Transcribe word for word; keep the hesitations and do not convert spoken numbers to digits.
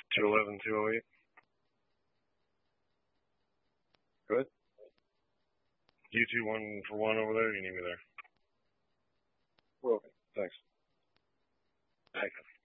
two eleven, two oh eight. Good. You two one for one over there, you need me there? Well, okay. Thanks. Thanks.